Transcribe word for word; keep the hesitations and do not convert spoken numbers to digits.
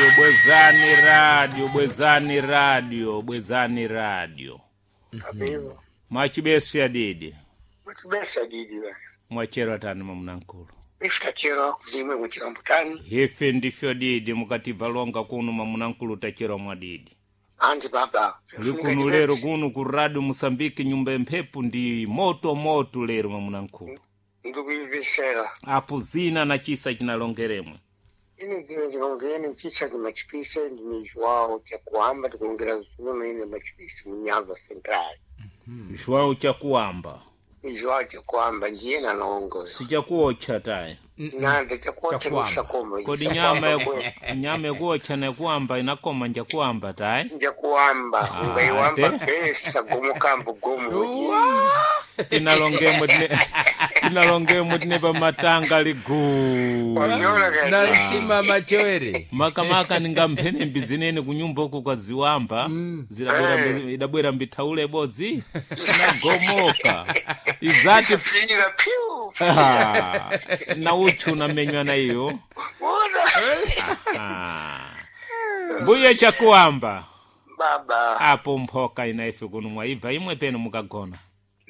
radio, bwezani radio, bwezani radio, bwezani radio. Abivo. Mwachibesi ya didi. Mwachibesi ya didi bwana. Mwachero tani mamunankulu. Ifutachero kudimwe mwachira mputani. Hefe ndifyo didi mukativa longa kunu mamunankulu tachero mwa didi. Andi baba. Likunu lero kunu kuradu Musambiki nyumba mpepu ndi moto moto lero mamunankulu. Ndukuivisera. Apu zina na chisa chinalongeremwe. Ine zina zilongene chisa ki machipise ni Joao cha kuamba tukongera zume ine machipise mnyava central. Joao cha kuamba. Joao cha kuamba ndiye na nongo. Si cha kuocha tae. Nanda cha kuocha nisa koma. Kodi nyama ya nyama ya kuocha na kuamba inakoma nja kuamba tae. Nja kuamba. Unga iwamba pesa gumu kambu gumu. Inalongemo dine inalongemo dine pa matanga ligu na sima machoere makamaka ningamphene mbizinene kunyumba huko kwa ziwamba mm. zilabwera hey. idabwera mbitaule bozi na gomoka izati friji piu na uchu na menywa na hiyo mbuye cha kuamba baba hapo mpoka inaife kunu mwaiva imwe peno mukagona